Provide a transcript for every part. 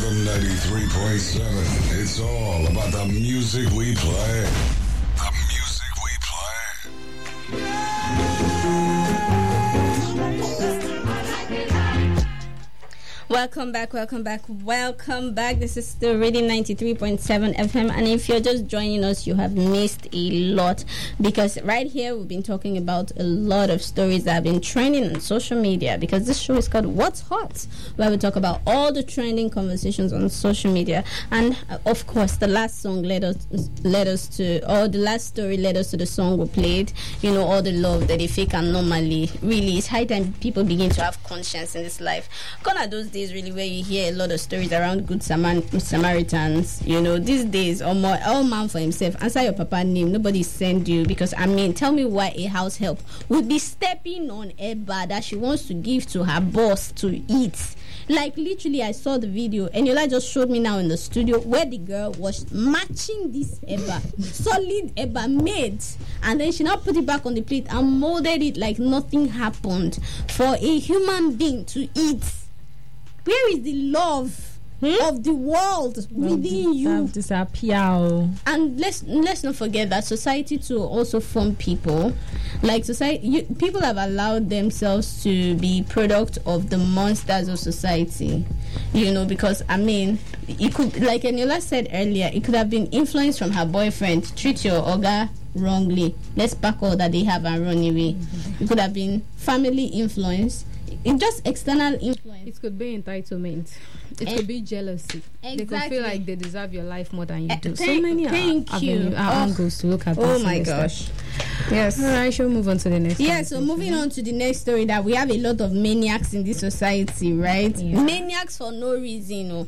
Rhythm 93.7. It's all about the music we play. The music we play. Welcome back. This is the Rhythm 93.7 FM, and if you're just joining us, you have missed a lot, because right here we've been talking about a lot of stories that have been trending on social media, because this show is called What's Hot, where we talk about all the trending conversations on social media. And of course, the last song led us to, or the last story led us to the song we played, all the love that they fake and normally. Really, it's high time people begin to have conscience in this life. Gone are those days really where you hear a lot of stories around good Samaritans. These days, all man for himself. Answer your papa name. Nobody send you, because tell me why a house help would be stepping on Eba that she wants to give to her boss to eat. Like, literally, I saw the video, and Yola just showed me now in the studio where the girl was matching this Eba, solid Eba made, and then she now put it back on the plate and molded it like nothing happened for a human being to eat. Where is the love of the world within you? Disappear. And let's not forget that society too also form people. Like people have allowed themselves to be product of the monsters of society. Because it could, like Eniola said earlier, it could have been influence from her boyfriend. Treat your oga wrongly. Let's pack all that they have and run away. It could have been family influence. It's just external influence. It could be entitlement. It could be jealousy. Exactly. They could feel like they deserve your life more than you do. Thank you. Angles to look at. Oh my gosh. Yes. All right, shall we move on to the next? Yeah. So moving on to the next story, that we have a lot of maniacs in this society, right? Yeah. Maniacs for no reason.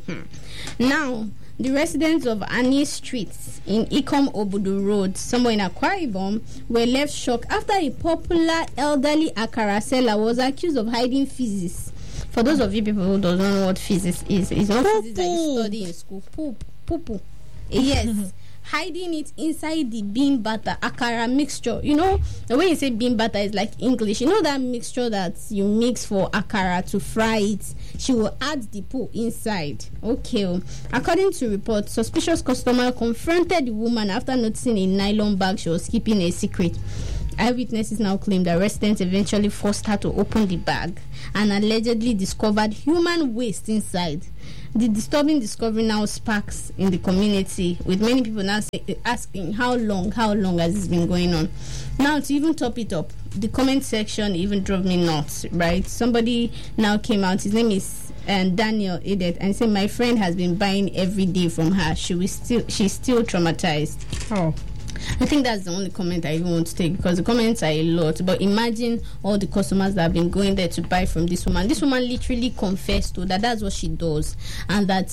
Now, the residents of Ani Street in Ikom Obudu Road, somewhere in Akwa Ibom, were left shocked after a popular elderly akara seller was accused of hiding feces. For those of you people who don't know what feces is, it's not feces that you study in school. Poo. Yes. Hiding it inside the bean butter akara mixture. The way you say bean butter is like English. That mixture that you mix for akara to fry it. She will add the poo inside. Okay. According to reports, suspicious customer confronted the woman after noticing a nylon bag she was keeping a secret. Eyewitnesses now claim that residents eventually forced her to open the bag and allegedly discovered human waste inside. The disturbing discovery now sparks in the community, with many people now asking how long has this been going on. Now, to even top it up, the comment section even drove me nuts, right? Somebody now came out, his name is Daniel Edet, and said, my friend has been buying every day from her. She's still traumatized. Oh. I think that's the only comment I even want to take, because the comments are a lot. But imagine all the customers that have been going there to buy from this woman. This woman literally confessed to that's what she does, and that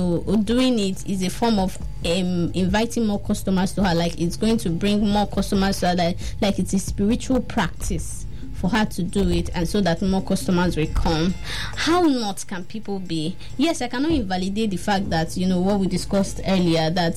doing it is a form of inviting more customers to her. Like, it's going to bring more customers to her. Like it's a spiritual practice for her to do it, and so that more customers will come. How not can people be? Yes, I cannot invalidate the fact that what we discussed earlier, that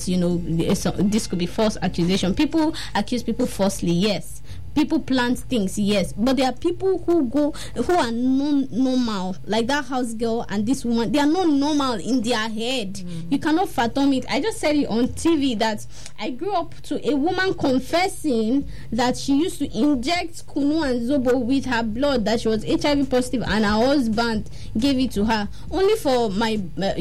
this could be false accusation. People accuse people falsely, yes. People plant things, yes, but there are people who are non-normal, like that house girl and this woman. They are not normal in their head. You cannot fathom it. I just said it on TV that I grew up to a woman confessing that she used to inject kunu and zobo with her blood, that she was HIV positive, and her husband gave it to her, only for my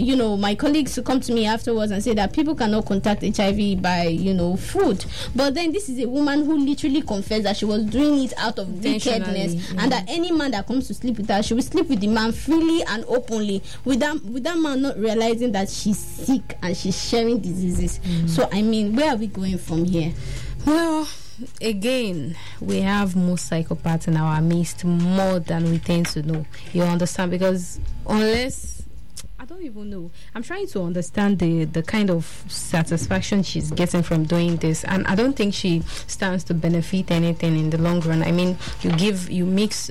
my colleagues to come to me afterwards and say that people cannot contact HIV by food. But then this is a woman who literally confessed that she was doing it out of wickedness, and that any man that comes to sleep with her, she will sleep with the man freely and openly, with that man not realizing that she's sick and she's sharing diseases. So where are we going from here? Well, again, we have most psychopaths in our midst, more than we tend to know. You understand? Because unless, I don't even know. I'm trying to understand the kind of satisfaction she's getting from doing this, and I don't think she stands to benefit anything in the long run. You mix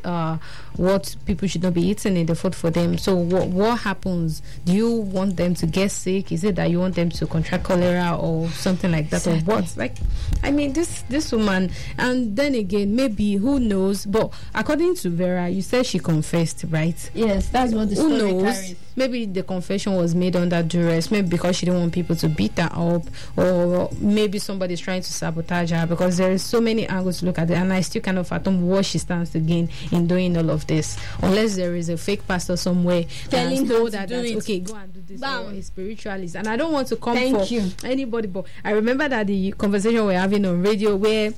what people should not be eating in the food for them. So what happens? Do you want them to get sick? Is it that you want them to contract cholera or something like that? Exactly. Or what? This woman, and then again, maybe, who knows? But according to Vera, you said she confessed, right? Yes, that's what the story knows? carries. maybe the confession was made under duress, maybe because she didn't want people to beat her up, or maybe somebody's trying to sabotage her, because there is so many angles to look at it, and I still kind of fathom what she stands to gain in doing all of this, unless there is a fake pastor somewhere telling her that okay, go and do this, Bam. or a spiritualist. And I don't want to come Thank for you. anybody, but I remember that the conversation we're having on radio where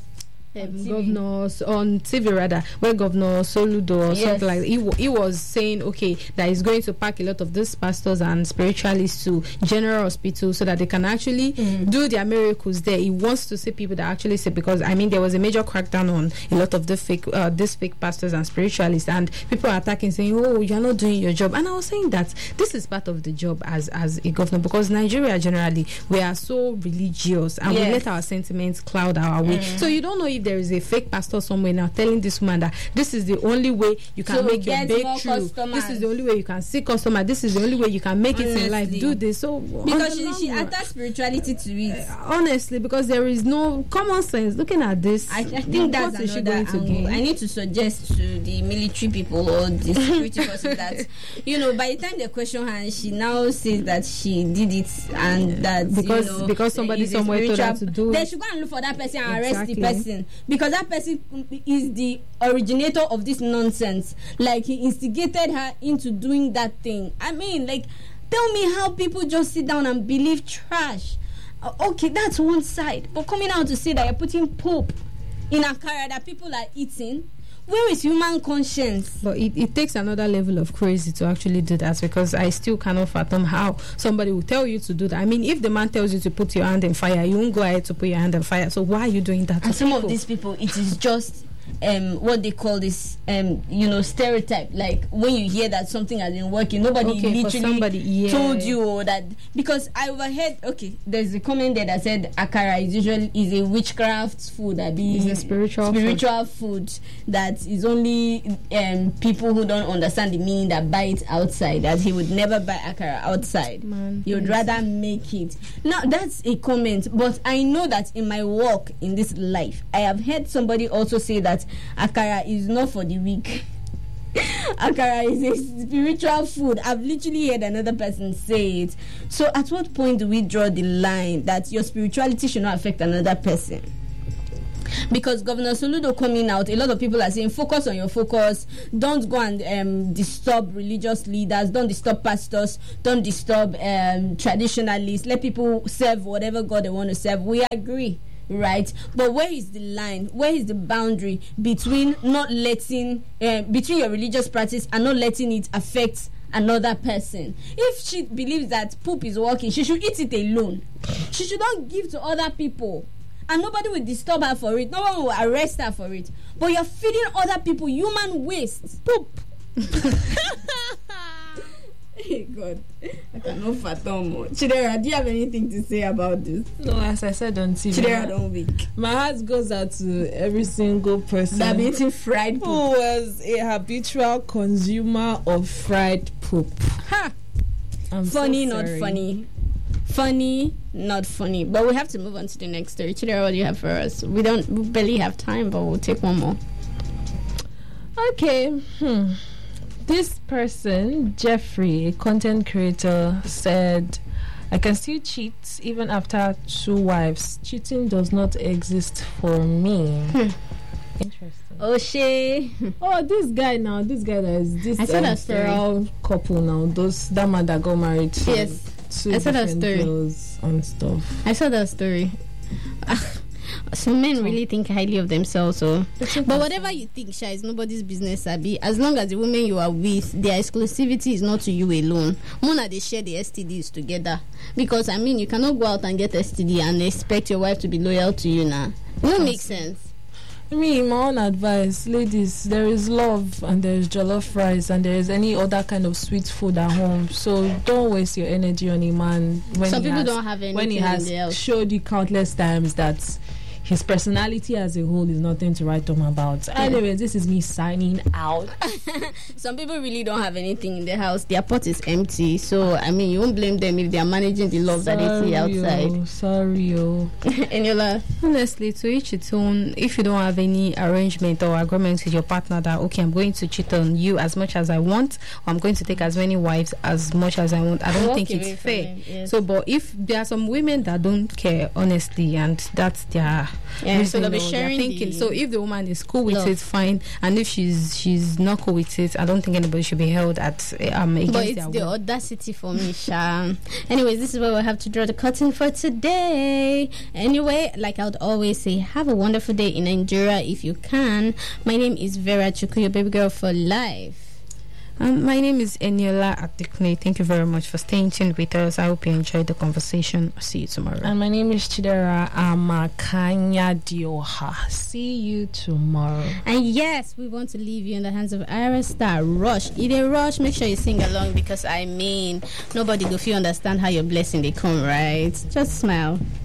governors on TV rather, where Governor Soludo or something like that, he was saying that he's going to pack a lot of these pastors and spiritualists to general hospitals so that they can actually do their miracles there. He wants to see people that actually say, because I mean there was a major crackdown on a lot of the fake these fake pastors and spiritualists, and people are attacking, saying, oh, you're not doing your job. And I was saying that this is part of the job as a governor, because Nigeria generally, we are so religious and we let our sentiments cloud our way. So you don't know if there is a fake pastor somewhere now telling this woman that this is the only way you can make your breakthrough. This is the only way you can see customer. This is the only way you can make it in life. Do this. So because she attached spirituality to it. Honestly, because there is no common sense. Looking at this, I think that's another angle. I need to suggest to the military people or the security person that, by the time they question her, she now says that she did it, and that because somebody somewhere told her to do it. They should go and look for that person and arrest the person, because that person is the originator of this nonsense. Like, he instigated her into doing that thing. I mean, like, tell me how people just sit down and believe trash. Okay, that's one side, but coming out to say that you're putting poop in akara that people are eating, where is human conscience? But it takes another level of crazy to actually do that, because I still cannot fathom how somebody will tell you to do that. I mean, if the man tells you to put your hand in fire, you won't go ahead to put your hand in fire. So why are you doing that? And some of these people, it is just what they call this stereotype. Like, when you hear that something has been working, nobody literally told you that. Because I overheard, there's a comment there that said akara is a witchcraft food, that is a spiritual food that is only people who don't understand the meaning that buy it outside, that he would never buy akara outside. He would rather make it. Now, that's a comment, but I know that in my walk in this life, I have heard somebody also say that akara is not for the weak. Akara is a spiritual food. I've literally heard another person say it. So at what point do we draw the line that your spirituality should not affect another person? Because Governor Soludo coming out, a lot of people are saying, focus on your focus. Don't go and disturb religious leaders. Don't disturb pastors. Don't disturb traditionalists. Let people serve whatever God they want to serve. We agree. Right, but where is the line? Where is the boundary between not letting between your religious practice and not letting it affect another person? If she believes that poop is working, she should eat it alone. She should not give to other people, and nobody will disturb her for it. No one will arrest her for it. But you're feeding other people human waste. Poop. Hey God, I cannot fathom. Chidera, do you have anything to say about this? No, as I said on TV, Chidera, don't weak. My heart goes out to every single person that be eating fried poop, who was a habitual consumer of fried poop. Ha! Funny, so not funny. Funny, not funny. But we have to move on to the next story. Chidera, what do you have for us? We barely have time, but we'll take one more. Okay. This person, Jeffrey, a content creator, said, I can still cheat even after 2 wives. Cheating does not exist for me. Interesting. Oh, this guy that is this sterile couple now. That man that got married to I saw that story. Girls and stuff. I saw that story. Some men really think highly of themselves, but whatever you think, Sha, is nobody's business, Abi. As long as the women you are with, their exclusivity is not to you alone. Mona, they share the STDs together, because I mean, you cannot go out and get STD and expect your wife to be loyal to you now. It don't make sense. I mean, my own advice, ladies, there is love and there is jollof rice and there is any other kind of sweet food at home. So don't waste your energy on a man when some people don't have anything when he has showed you countless times that his personality as a whole is nothing to write home about. Anyway, this is me signing out. Some people really don't have anything in their house. Their pot is empty. So, I mean, you won't blame them if they are managing the love that they see outside. Sorry. Eniola. Honestly, to each its own. If you don't have any arrangement or agreement with your partner that, okay, I'm going to cheat on you as much as I want, or I'm going to take as many wives as much as I want, I don't think it's fair. Yes. So, but if there are some women that don't care, honestly, and that's their so they'll be sharing thinking. So if the woman is cool with love. it, fine. And if she's not cool with it, I don't think anybody should be held at against but it's their the will. audacity for me, Sha. Anyways, this is where we'll have to draw the curtain for today. Anyway, like I would always say, have a wonderful day in Nigeria if you can. My name is Vera Chuku, your baby girl for life. My name is Eniola Atikne. Thank you very much for staying tuned with us. I hope you enjoyed the conversation. I'll see you tomorrow. And my name is Chidera Amakanya Dioha. See you tomorrow. And yes, we want to leave you in the hands of Ira Star. Rush. If they rush, make sure you sing along, because I mean, nobody will feel understand how your blessing they come, right? Just smile.